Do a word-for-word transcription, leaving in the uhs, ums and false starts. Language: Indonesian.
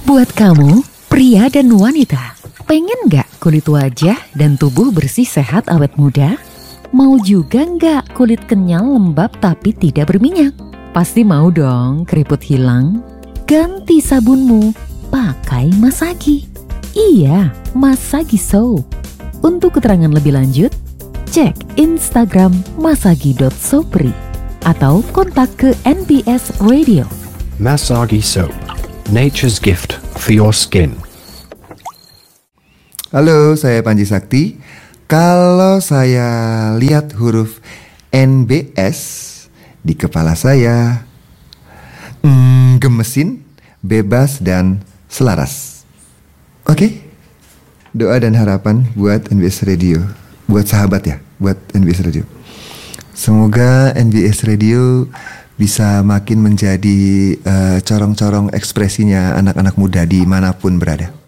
Buat kamu, pria dan wanita, pengen nggak kulit wajah dan tubuh bersih, sehat, awet muda? Mau juga nggak kulit kenyal, lembab tapi tidak berminyak? Pasti mau dong keriput hilang? Ganti sabunmu, pakai Masagi. Iya, Masagi Soap. Untuk keterangan lebih lanjut, cek Instagram masagi dot sopri atau kontak ke N B S Radio. Masagi Soap, nature's gift for your skin. Halo, saya Panji Sakti. Kalau saya lihat huruf N B S di kepala saya, hmm, gemesin, bebas, dan selaras. Oke? Doa dan harapan buat N B S Radio. Buat sahabat ya, buat N B S Radio. Semoga N B S Radio bisa makin menjadi uh, corong-corong ekspresinya anak-anak muda dimanapun berada.